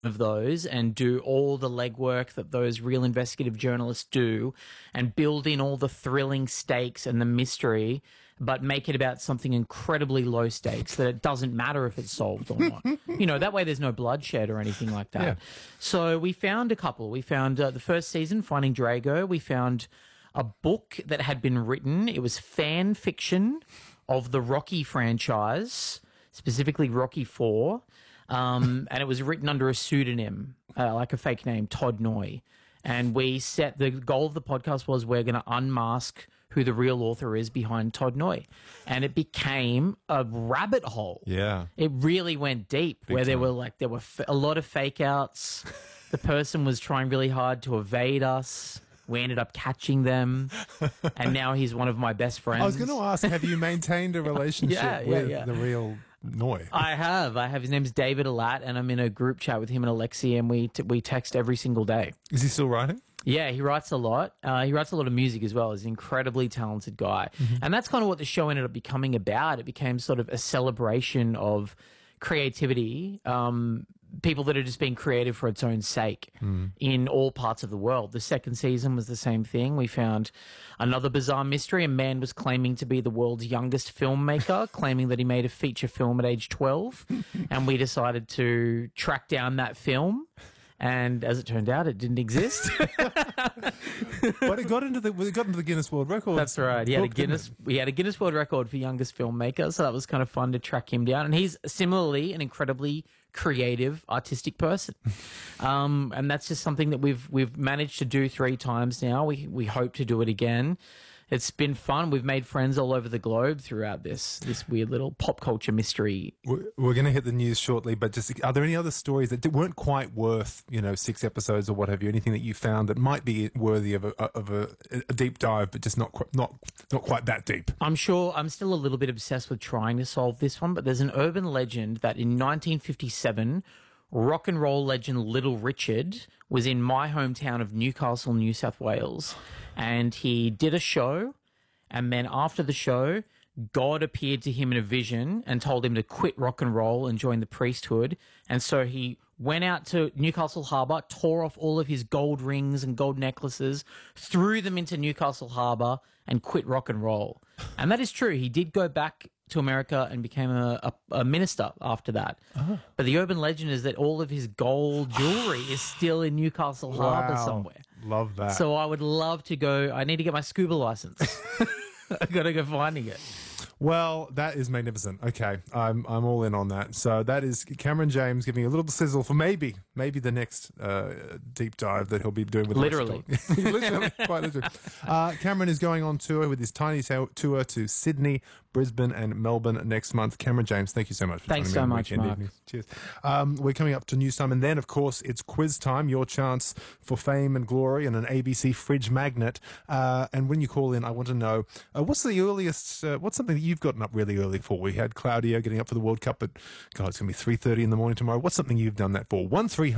of those and do all the legwork that those real investigative journalists do and build in all the thrilling stakes and the mystery, but make it about something incredibly low stakes that it doesn't matter if it's solved or not. That way there's no bloodshed or anything like that. Yeah. So we found a couple. We found the first season, Finding Drago. We found a book that had been written. It was fan fiction of the Rocky franchise, specifically Rocky IV. And it was written under a pseudonym, like a fake name, Todd Noy. And the goal of the podcast was we're going to unmask who the real author is behind Todd Noy. And it became a rabbit hole. Yeah. It really went deep where there were a lot of fake outs. The person was trying really hard to evade us. We ended up catching them, and now he's one of my best friends. I was going to ask, have you maintained a relationship with the real Noy? I have. His name's David Alat, and I'm in a group chat with him and Alexi, and we text every single day. Is he still writing? Yeah, he writes a lot. He writes a lot of music as well. He's an incredibly talented guy. Mm-hmm. And that's kind of what the show ended up becoming about. It became sort of a celebration of creativity, people that are just being creative for its own sake in all parts of the world. The second season was the same thing. We found another bizarre mystery. A man was claiming to be the world's youngest filmmaker, claiming that he made a feature film at age 12. And we decided to track down that film. And as it turned out, it didn't exist. But it got into the Guinness World Record. That's right. He had a Guinness World Record for youngest filmmaker, so that was kind of fun to track him down. And he's similarly an incredibly creative, artistic person. And that's just something that we've managed to do 3 times now. We hope to do it again. It's been fun. We've made friends all over the globe throughout this weird little pop culture mystery. We're going to hit the news shortly, but just are there any other stories that weren't quite worth 6 episodes or what have you? Anything that you found that might be worthy of a deep dive, but just not quite that deep? I'm sure I'm still a little bit obsessed with trying to solve this one, but there's an urban legend that in 1957. Rock and roll legend Little Richard was in my hometown of Newcastle, New South Wales, and he did a show, and then after the show, God appeared to him in a vision and told him to quit rock and roll and join the priesthood, and so he went out to Newcastle Harbour, tore off all of his gold rings and gold necklaces, threw them into Newcastle Harbour, and quit rock and roll. And that is true. He did go back to America and became a minister after that. Uh-huh. But the urban legend is that all of his gold jewelry is still in Newcastle Harbour somewhere. Love that. So I would love to go. I need to get my scuba license. I've got to go finding it. Well, that is magnificent. Okay, I'm all in on that. So that is Cameron James giving a little sizzle for maybe the next deep dive that he'll be doing with literally. Literally, quite literally. Cameron is going on tour with his tiny tour to Sydney, Brisbane, and Melbourne next month. Cameron James, thank you so much for Thanks joining me. Thanks so much, Mark. Evenings. Cheers. We're coming up to news time, and then of course it's quiz time. Your chance for fame and glory and an ABC fridge magnet. And when you call in, I want to know what's the earliest. What's something that you've gotten up really early for? We had Claudio getting up for the World Cup, but God, it's going to be 3:30 in the morning tomorrow. What's something you've done that for? 1300